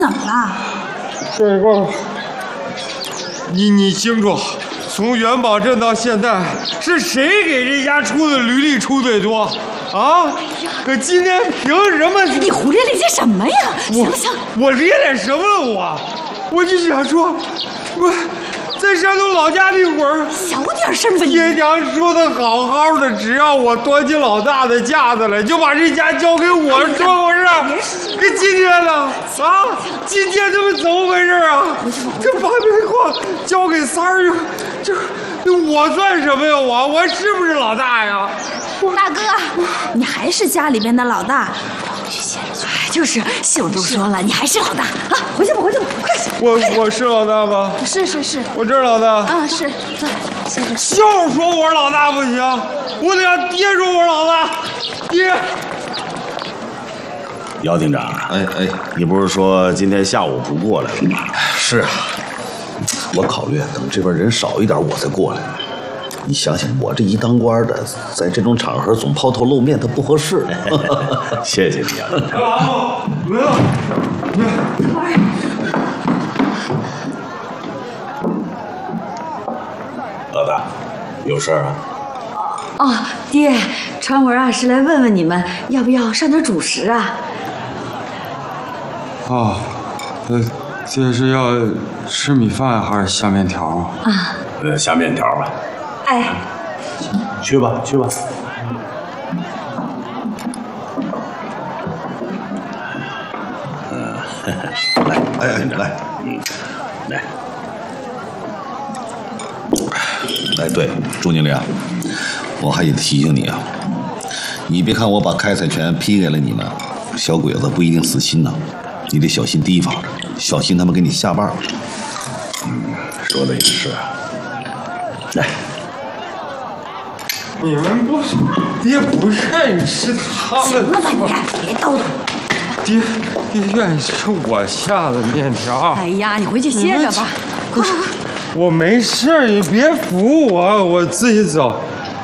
怎么了？ 这个，你清楚，从元宝镇到现在，是谁给这家出的驴力出最多？啊！可今天凭什么？ 你胡咧咧些什么呀？行了行了， 我咧咧什么了我就想说，我在山东老家那会儿， 小点声吧你。 爹娘说的好好的，只要我端起老大的架子来，就把这家交给我，说不是？可今天呢？啊，今天这怎么回事啊？这把煤矿交给三儿，这我算什么呀？我是不是老大呀？ 大哥，你还是家里边的老大。回去歇着去。就是秀都说了，你还是老大啊！回去吧，快！ 我是老大吗？ 是， 我这是老大啊，是。歇着。 秀说我是老大不行，我得让爹说我是老大。爹， 姚厅长，你不是说今天下午不过来了吗？ 是啊，我考虑等这边人少一点我再过来。你想想，我这一当官的，在这种场合总抛头露面，它不合适。 谢谢你啊！ 来了， 老大，有事儿啊？ 哦，爹，传文啊是来问问你们要不要上点主食啊？ 哦，这是要吃米饭还是下面条啊？ 下面条吧。 哎， 去吧。 来，对，朱经理啊，我还得提醒你啊，你别看我把开采权批给了你们，小鬼子不一定死心呐，你得小心提防着，小心他们给你下绊。 说的也是。 来。 你们不是爹不愿意吃他们， 行了吧你，别叨叨。 爹愿意吃我下的面条。 哎呀，你回去歇着吧。快！ 我没事，你别扶我，我自己走。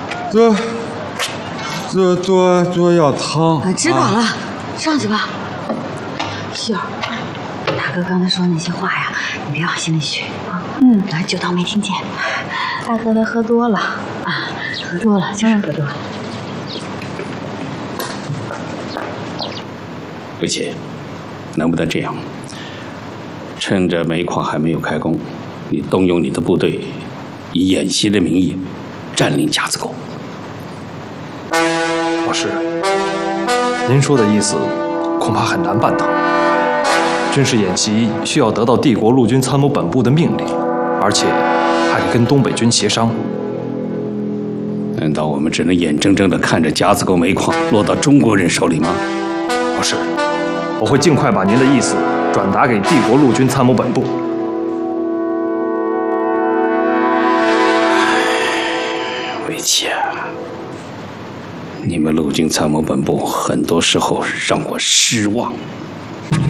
多要汤。 知道了，上去吧。秀儿，大哥刚才说那些话呀，你别往心里去啊。就当没听见。大哥他喝多了啊，喝多了，真是喝多了。 魏琪，能不能这样？趁着煤矿还没有开工，你动用你的部队，以演习的名义占领夹子沟。 老师，您说的意思恐怕很难办到。军事演习需要得到帝国陆军参谋本部的命令，而且还得跟东北军协商。 难道我们只能眼睁睁地看着夹子沟煤矿落到中国人手里吗？ 老师，我会尽快把您的意思转达给帝国陆军参谋本部。 魏琪，你们陆军参谋本部很多时候让我失望。